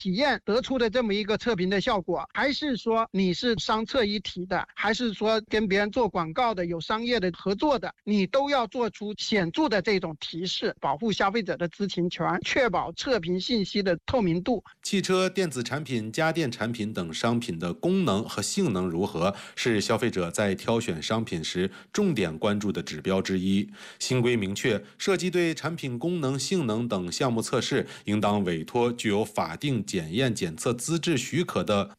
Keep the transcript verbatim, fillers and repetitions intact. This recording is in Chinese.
体验得出的这么一个测评的效果，还是说你是商测一体的，还是说跟别人做广告的，有商业的合作的，你都要做出显著的这种提示，保护消费者的知情权，确保测评信息的透明度。 汽车、电子产品、家电产品等商品的功能和性能如何，是消费者在挑选商品时重点关注的指标之一。新规明确，涉及对产品功能、性能等项目测试，应当委托具有法定检验检测资质许可的